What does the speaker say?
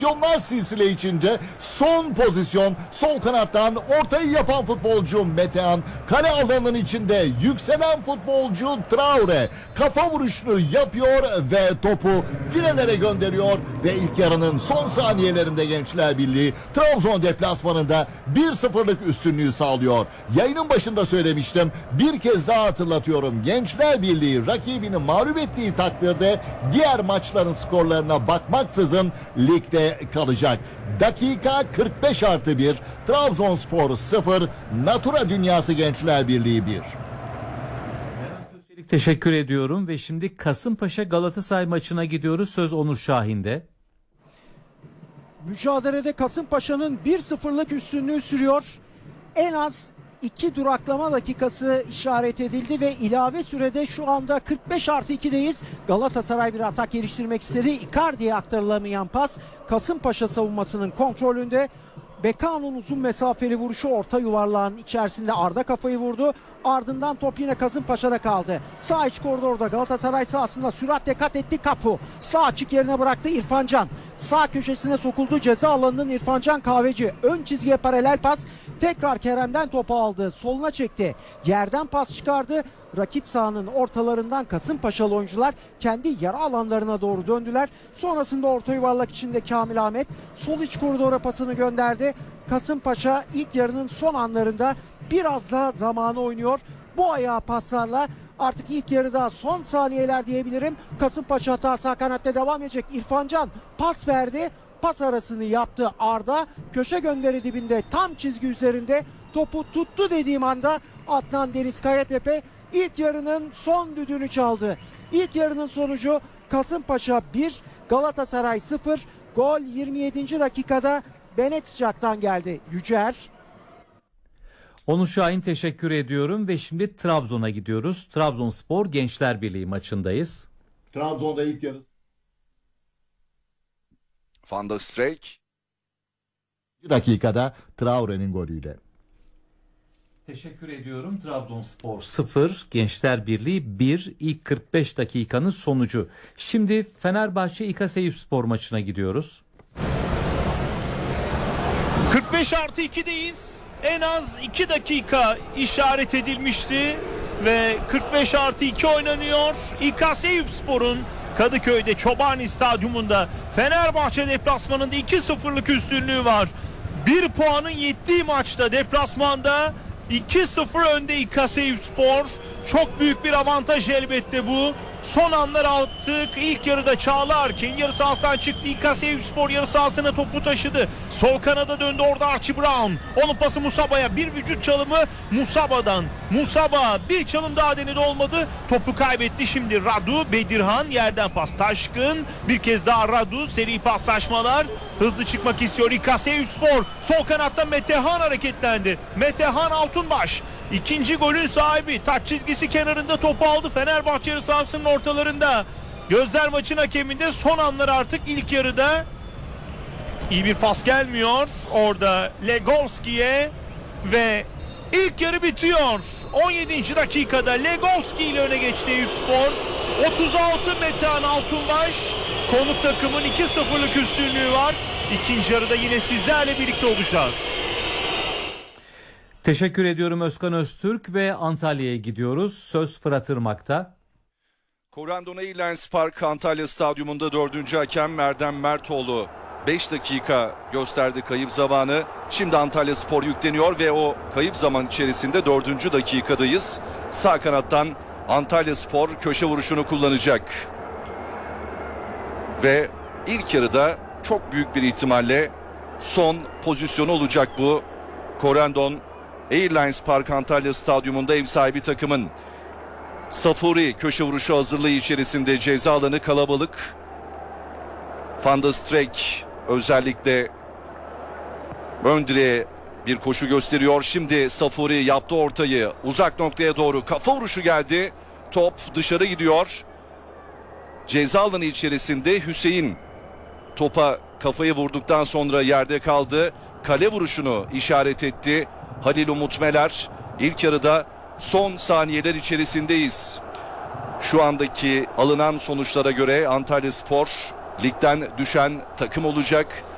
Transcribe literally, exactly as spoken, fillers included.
Pozisyonlar silsile içinde son pozisyon, sol kanattan ortayı yapan futbolcu Metehan, kale alanının içinde yükselen futbolcu Traore kafa vuruşunu yapıyor ve topu filelere gönderiyor ve ilk yarının son saniyelerinde Gençler Birliği Trabzon deplasmanında bir sıfırlık üstünlüğü sağlıyor. Yayının başında söylemiştim, bir kez daha hatırlatıyorum, Gençler Birliği rakibini mağlup ettiği takdirde diğer maçların skorlarına bakmaksızın ligde kalacak. Dakika kırk beş artı bir, Trabzonspor sıfır, Natura Dünyası Gençler Birliği bir. Teşekkür ediyorum ve şimdi Kasımpaşa Galatasaray maçına gidiyoruz. Söz Onur Şahin'de. Mücadelede Kasımpaşa'nın bir sıfırlık üstünlüğü sürüyor. En az iki duraklama dakikası işaret edildi ve ilave sürede şu anda kırk beş artı ikideyiz. Galatasaray bir atak geliştirmek istedi. Icardi'ye aktarılamayan pas Kasımpaşa savunmasının kontrolünde. Bekano'nun uzun mesafeli vuruşu orta yuvarlağın içerisinde, Arda kafayı vurdu. Ardından top yine Kasımpaşa'da kaldı. Sağ iç koridorda Galatasaray sahasında süratle kat etti Cafu. Sağ açık yerine bıraktı İrfan Can. Sağ köşesine sokuldu ceza alanının İrfan Can Kahveci. Ön çizgiye paralel pas. Tekrar Kerem'den topu aldı. Soluna çekti. Yerden pas çıkardı. Rakip sahanın ortalarından Kasımpaşalı oyuncular kendi yara alanlarına doğru döndüler. Sonrasında orta yuvarlak içinde Kamil Ahmet sol iç koridora pasını gönderdi. Kasımpaşa ilk yarının son anlarında biraz daha zamanı oynuyor. Bu ayağı paslarla artık ilk yarıda son saniyeler diyebilirim. Kasımpaşa hata sağ kanatta devam edecek. İrfan Can pas verdi. Pas arasını yaptı Arda. Köşe gönderi dibinde tam çizgi üzerinde topu tuttu dediğim anda Adnan Deniz Kayatepe ilk yarının son düdüğünü çaldı. İlk yarının sonucu Kasımpaşa bir, Galatasaray sıfır. Gol yirmi yedinci dakikada Benetçak'tan geldi. Yücer. Onur Şahin teşekkür ediyorum ve şimdi Trabzon'a gidiyoruz. Trabzonspor Gençler Birliği maçındayız. Trabzon'da ilk yarı Van der Streek dakikada Traore'nin golüyle. Teşekkür ediyorum. Trabzonspor sıfır, Gençler Birliği bir, ilk kırk beş dakikanın sonucu. Şimdi Fenerbahçe İKASEYÜPSPOR maçına gidiyoruz. kırk beş artı ikideyiz. En az iki dakika işaret edilmişti ve kırk beş artı iki oynanıyor. İKASEYÜPSPOR'un Kadıköy'de Çobani Stadyumunda Fenerbahçe deplasmanında iki sıfırlık üstünlüğü var. Bir puanın yettiği maçta deplasmanda iki sıfır önde İKASEYÜPSPOR. Çok büyük bir avantaj elbette bu. Son anlar attık. İlk yarıda Çağlar kendi yarı sahasından çıktı. İKASEYÜPSPOR yarı sahasına topu taşıdı. Sol kanada döndü orada Archie Brown. Onun pası Musaba'ya. Bir vücut çalımı Musaba'dan. Musaba bir çalım daha denedi, olmadı. Topu kaybetti şimdi Radu. Bedirhan yerden pas Taşkın. Bir kez daha Radu. Seri paslaşmalar. Hızlı çıkmak istiyor İKASEYÜPSPOR. Sol kanatta Metehan hareketlendi. Metehan Altunbaş. İkinci golün sahibi. Taç çizgisi kenarında topu aldı. Fenerbahçe yarı sahasının ortalarında. Gözler maçın hakeminde, son anlar artık ilk yarıda. İyi bir pas gelmiyor. Orada Legovski'ye ve ilk yarı bitiyor. on yedinci dakikada Legovski ile öne geçti Eyüpspor. otuz altı Metehan Altunbaş. Konuk takımın iki sıfırlık üstünlüğü var. İkinci yarıda yine sizlerle birlikte olacağız. Teşekkür ediyorum Özkan Öztürk ve Antalya'ya gidiyoruz. Söz Fırat Irmak'ta. Corendon Airlines Park Antalya Stadyumunda dördüncü hakem Erdem Mertoğlu beş dakika gösterdi kayıp zamanı. Şimdi Antalya Spor yükleniyor ve o kayıp zaman içerisinde dördüncü dakikadayız. Sağ kanattan Antalya Spor köşe vuruşunu kullanacak. Ve ilk yarıda çok büyük bir ihtimalle son pozisyonu olacak bu. Corendon Airlines Park Antalya Stadyumunda ev sahibi takımın. Safuri köşe vuruşu hazırlığı içerisinde, ceza alanı kalabalık. Van der Streek özellikle ön direğe bir koşu gösteriyor. Şimdi Safuri yaptı ortayı, uzak noktaya doğru kafa vuruşu geldi. Top dışarı gidiyor. Ceza alanı içerisinde Hüseyin topa kafayı vurduktan sonra yerde kaldı. Kale vuruşunu işaret etti Halil Umut Meler. İlk yarıda son saniyeler içerisindeyiz. Şu andaki alınan sonuçlara göre Antalyaspor ligden düşen takım olacak.